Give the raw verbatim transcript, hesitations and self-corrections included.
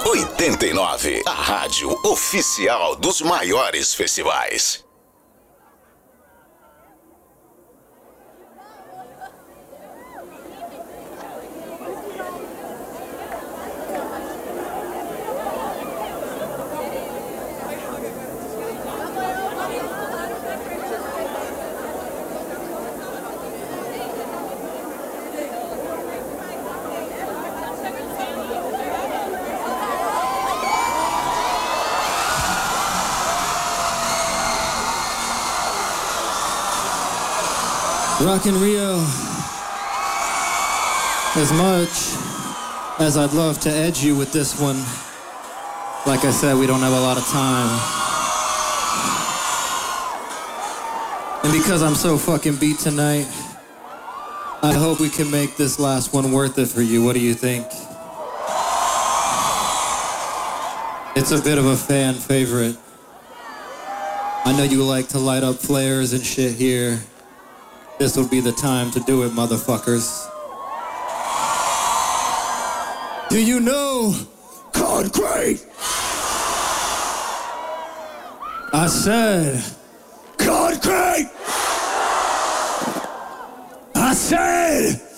oitenta e nove, a rádio oficial dos maiores festivais. Rock in Rio, as much as I'd love to edge you with this one, like I said, we don't have a lot of time. And because I'm so fucking beat tonight, I hope we can make this last one worth it for you. What do you think? It's a bit of a fan favorite. I know you like to light up flares and shit here. This will be the time to do it, motherfuckers. Do you know Concrete? I said Concrete! I said